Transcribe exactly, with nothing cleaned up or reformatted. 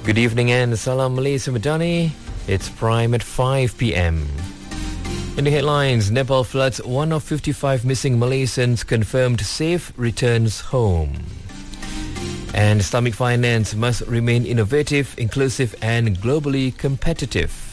Good evening and Salam Malaysia Madani. It's Prime at five p.m. In the headlines, Nepal floods, one of fifty-five missing Malaysians confirmed safe returns home. And Islamic finance must remain innovative, inclusive and globally competitive.